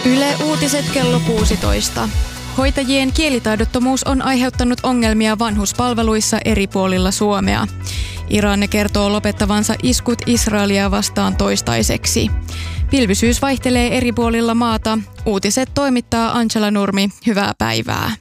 Yle Uutiset kello 16. Hoitajien kielitaidottomuus on aiheuttanut ongelmia vanhuspalveluissa eri puolilla Suomea. Iran kertoo lopettavansa iskut Israelia vastaan toistaiseksi. Pilvisyys vaihtelee eri puolilla maata. Uutiset toimittaa Angela Nurmi. Hyvää päivää.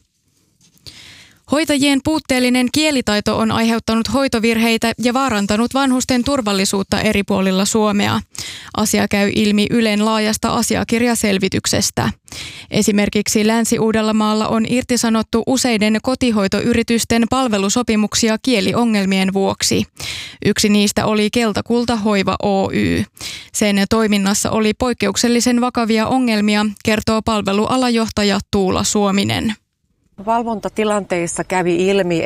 Hoitajien puutteellinen kielitaito on aiheuttanut hoitovirheitä ja vaarantanut vanhusten turvallisuutta eri puolilla Suomea. Asia käy ilmi Ylen laajasta asiakirjaselvityksestä. Esimerkiksi Länsi-Uudellamaalla on irtisanottu useiden kotihoitoyritysten palvelusopimuksia kieliongelmien vuoksi. Yksi niistä oli Keltakulta Hoiva Oy. Sen toiminnassa oli poikkeuksellisen vakavia ongelmia, kertoo palvelualajohtaja Tuula Suominen. Valvontatilanteissa kävi ilmi,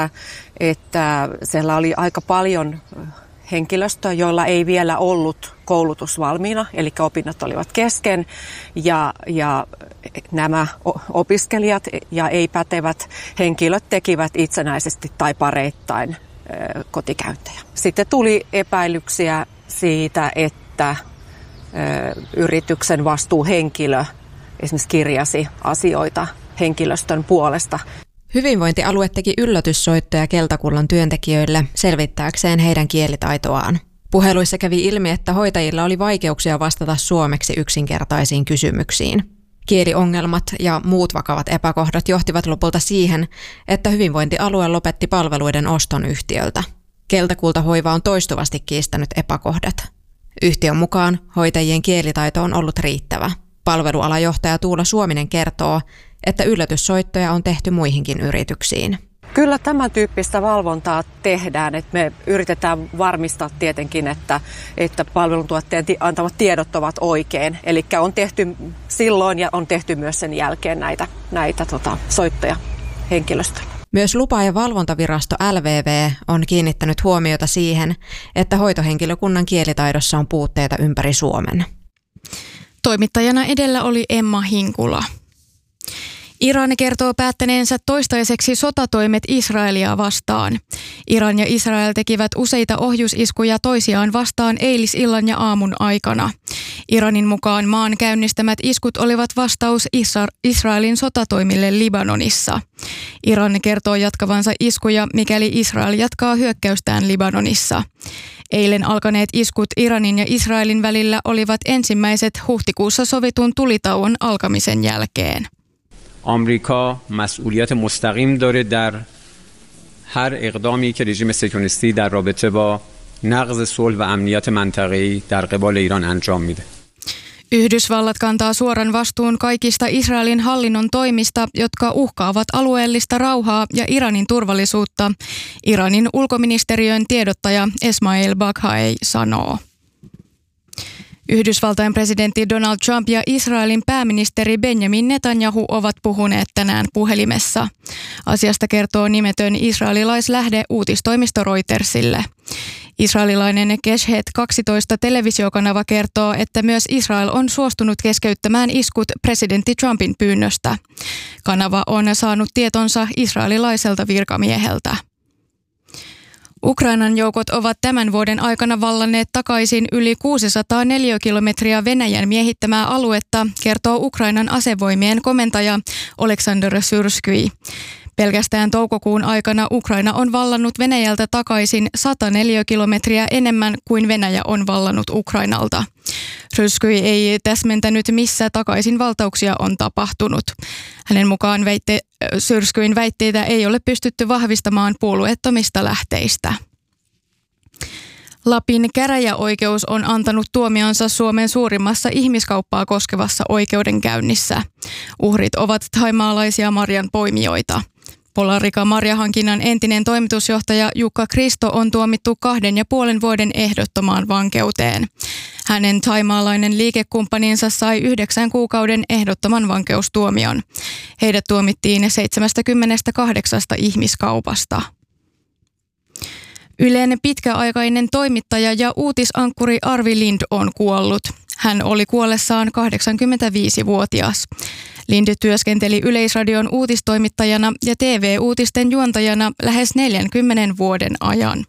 että siellä oli aika paljon henkilöstöä, joilla ei vielä ollut koulutus valmiina, eli opinnot olivat kesken, ja nämä opiskelijat ja ei-pätevät henkilöt tekivät itsenäisesti tai pareittain kotikäyntejä. Sitten tuli epäilyksiä siitä, että yrityksen vastuuhenkilö esimerkiksi kirjasi asioita henkilöstön puolesta. Hyvinvointialue teki yllätyssoittoja Keltakullan työntekijöille selvittääkseen heidän kielitaitoaan. Puheluissa kävi ilmi, että hoitajilla oli vaikeuksia vastata suomeksi yksinkertaisiin kysymyksiin. Kieliongelmat ja muut vakavat epäkohdat johtivat lopulta siihen, että hyvinvointialue lopetti palveluiden oston yhtiöltä. Keltakulta Hoiva on toistuvasti kiistänyt epäkohdat. Yhtiön mukaan hoitajien kielitaito on ollut riittävä. Palvelualajohtaja Tuula Suominen kertoo, että yllätyssoittoja on tehty muihinkin yrityksiin. Kyllä tämän tyyppistä valvontaa tehdään, että me yritetään varmistaa tietenkin, että palveluntuottajien antavat tiedot ovat oikein. Eli on tehty silloin ja on tehty myös sen jälkeen näitä soittoja henkilöstölle. Myös lupa- ja valvontavirasto LVV on kiinnittänyt huomiota siihen, että hoitohenkilökunnan kielitaidossa on puutteita ympäri Suomen. Toimittajana edellä oli Emma Hinkula. Iran kertoo päättäneensä toistaiseksi sotatoimet Israelia vastaan. Iran ja Israel tekivät useita ohjusiskuja toisiaan vastaan eilisillan ja aamun aikana. Iranin mukaan maan käynnistämät iskut olivat vastaus Israelin sotatoimille Libanonissa. Iran kertoo jatkavansa iskuja, mikäli Israel jatkaa hyökkäystään Libanonissa. Eilen alkaneet iskut Iranin ja Israelin välillä olivat ensimmäiset huhtikuussa sovitun tulitauon alkamisen jälkeen. آمریکا مسئولیت مستقیم داره در هر اقدامی که رژیم صهیونیستی در رابطه با نقض صلح و امنیت منطقه‌ای در قبال ایران انجام میده. Yhdysvallat kantaa suoran vastuun kaikista Israelin hallinnon toimista, jotka uhkaavat alueellista rauhaa ja Iranin turvallisuutta, Iranin ulkoministeriön tiedottaja Esmail Baghai sanoo. Yhdysvaltain presidentti Donald Trump ja Israelin pääministeri Benjamin Netanyahu ovat puhuneet tänään puhelimessa. Asiasta kertoo nimetön israelilaislähde uutistoimisto Reutersille. Israelilainen Keshet 12 televisiokanava kertoo, että myös Israel on suostunut keskeyttämään iskut presidentti Trumpin pyynnöstä. Kanava on saanut tietonsa israelilaiselta virkamieheltä. Ukrainan joukot ovat tämän vuoden aikana vallanneet takaisin yli 600 neliökilometriä Venäjän miehittämää aluetta, kertoo Ukrainan asevoimien komentaja Oleksandr Syrskyi. Pelkästään toukokuun aikana Ukraina on vallannut Venäjältä takaisin 100 neliökilometriä enemmän kuin Venäjä on vallannut Ukrainalta. Syrskyi ei täsmentänyt, missä takaisinvaltauksia on tapahtunut. Hänen mukaan Syrskyin väitteitä ei ole pystytty vahvistamaan puolueettomista lähteistä. Lapin käräjäoikeus on antanut tuomionsa Suomen suurimmassa ihmiskauppaa koskevassa oikeudenkäynnissä. Uhrit ovat thaimaalaisia marjanpoimijoita. Polarika marjahankinnan entinen toimitusjohtaja Jukka Kristo on tuomittu 2,5 vuoden ehdottomaan vankeuteen. Hänen thaimaalainen liikekumppaninsa sai 9 kuukauden ehdottoman vankeustuomion. Heidät tuomittiin 78 ihmiskaupasta. Ylen pitkäaikainen toimittaja ja uutisankkuri Arvi Lind on kuollut. Hän oli kuollessaan 85-vuotias. Lind työskenteli Yleisradion uutistoimittajana ja TV-uutisten juontajana lähes 40 vuoden ajan.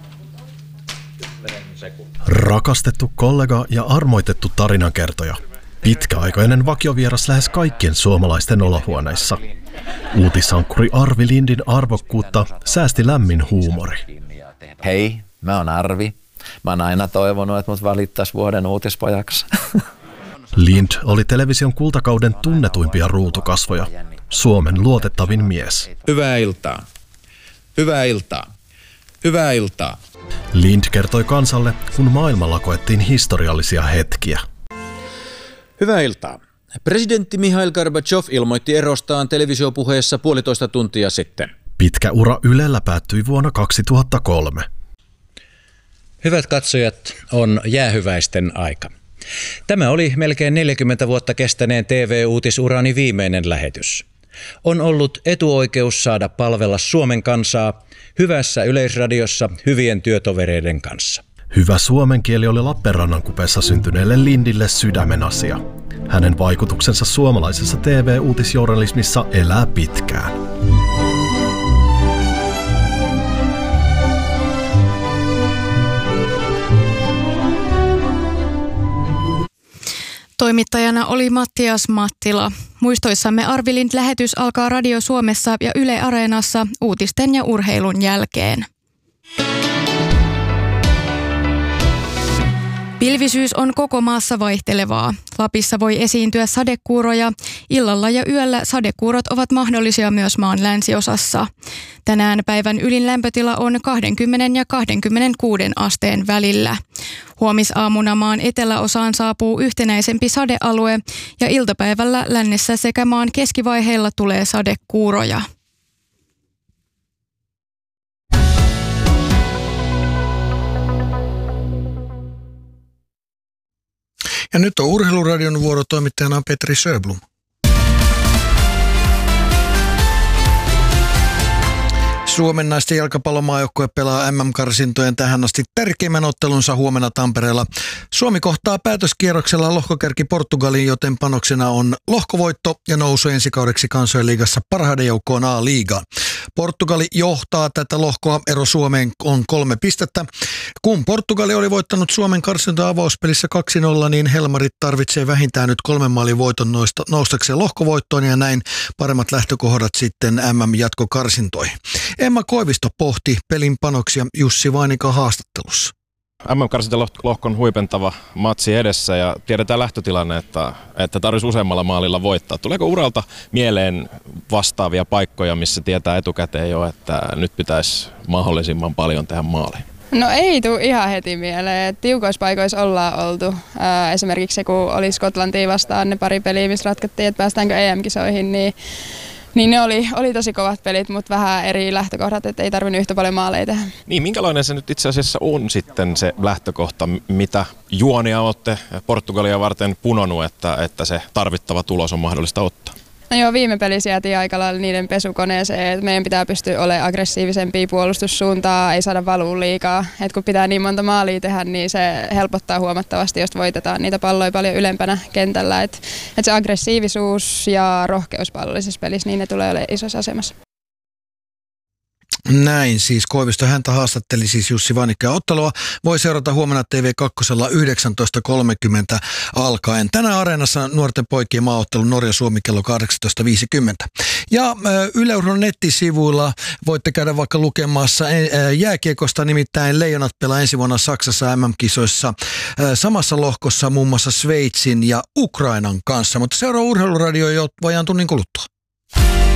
Rakastettu kollega ja armoitettu tarinankertoja. Pitkäaikainen vakiovieras lähes kaikkien suomalaisten olohuoneissa. Uutisankkuri Arvi Lindin arvokkuutta säästi lämmin huumori. Hei, mä oon Arvi. Mä oon aina toivonut, että mut valittaisi vuoden uutispojaksi. Lind oli television kultakauden tunnetuimpia ruutukasvoja. Suomen luotettavin mies. Hyvää iltaa. Hyvää iltaa. Hyvää iltaa. Lind kertoi kansalle, kun maailmalla koettiin historiallisia hetkiä. Hyvää iltaa. Presidentti Mikhail Gorbachev ilmoitti erostaan televisiopuheessa 1,5 tuntia sitten. Pitkä ura Ylellä päättyi vuonna 2003. Hyvät katsojat, on jäähyväisten aika. Tämä oli melkein 40 vuotta kestäneen TV-uutisurani viimeinen lähetys. On ollut etuoikeus saada palvella Suomen kansaa hyvässä yleisradiossa hyvien työtovereiden kanssa. Hyvä suomen kieli oli Lappeenrannan kupeessa syntyneelle Lindille sydämen asia. Hänen vaikutuksensa suomalaisessa TV-uutisjournalismissa elää pitkään. Toimittajana oli Mattias Mattila. Muistoissamme Arvi Lind-lähetys alkaa Radio Suomessa ja Yle Areenassa uutisten ja urheilun jälkeen. Pilvisyys on koko maassa vaihtelevaa. Lapissa voi esiintyä sadekuuroja. Illalla ja yöllä sadekuurot ovat mahdollisia myös maan länsiosassa. Tänään päivän ylin lämpötila on 20 ja 26 asteen välillä. Huomisaamuna maan eteläosaan saapuu yhtenäisempi sadealue ja iltapäivällä lännessä sekä maan keskivaiheilla tulee sadekuuroja. Ja nyt on Urheiluradion vuoro, toimittajana on Petri Sjöblom. Suomen naisten jalkapallomaajoukkue pelaa MM-karsintojen tähän asti tärkeimmän ottelunsa huomenna Tampereella. Suomi kohtaa päätöskierroksella lohkokärki Portugaliin, joten panoksena on lohkovoitto ja nousu ensi kaudeksi Kansainliigassa parhaiden joukkoon A-liigaan. Portugali johtaa tätä lohkoa, ero Suomeen on 3 pistettä. Kun Portugali oli voittanut Suomen karsintojen avauspelissä 2-0, niin Helmarit tarvitsee vähintään nyt 3 maalin voiton noustakseen lohkovoittoon ja näin paremmat lähtökohdat sitten MM-jatkokarsintoihin. Emma Koivisto pohti pelin panoksia Jussi Vainikan haastattelussa. MM-karsintalohkon huipentava matsi edessä ja tiedetään lähtötilanne, että tarvitsisi useammalla maalilla voittaa. Tuleeko uralta mieleen vastaavia paikkoja, missä tietää etukäteen jo, että nyt pitäisi mahdollisimman paljon tehdä maaliin? No ei tule ihan heti mieleen. Tiukoissa paikoissa ollaan oltu. Esimerkiksi se, kun oli Skotlantia vastaan ne pari peliä, missä ratkottiin, että päästäänkö EM-kisoihin, niin ne oli tosi kovat pelit, mutta vähän eri lähtökohdat, että ei tarvinnut yhtä paljon maaleja tehdä. Niin, minkälainen se nyt itse asiassa on sitten se lähtökohta, mitä juonia olette Portugalia varten punonut, että se tarvittava tulos on mahdollista ottaa? No joo, viime pelissä jäätiin aika lailla niiden pesukoneeseen, että meidän pitää pystyä olemaan aggressiivisempia puolustussuuntaa, ei saada valua liikaa. Et kun pitää niin monta maalia tehdä, niin se helpottaa huomattavasti, jos voitetaan niitä palloja paljon ylempänä kentällä. Et se aggressiivisuus ja rohkeus pallollisessa pelissä, niin ne tulee olemaan isossa asemassa. Näin siis Koivisto, häntä haastatteli siis Jussi Vainikka. Ottelua voi seurata huomenna TV2 19.30 alkaen. Tänään Areenassa nuorten poikien maaottelu Norja-Suomi kello 18.50. Ja Yle Urheilun nettisivuilla voitte käydä vaikka lukemassa jääkiekosta, nimittäin Leijonat pelaa ensi vuonna Saksassa MM-kisoissa samassa lohkossa muun muassa Sveitsin ja Ukrainan kanssa. Mutta seuraa Urheiluradio jo vajaan tunnin kuluttua.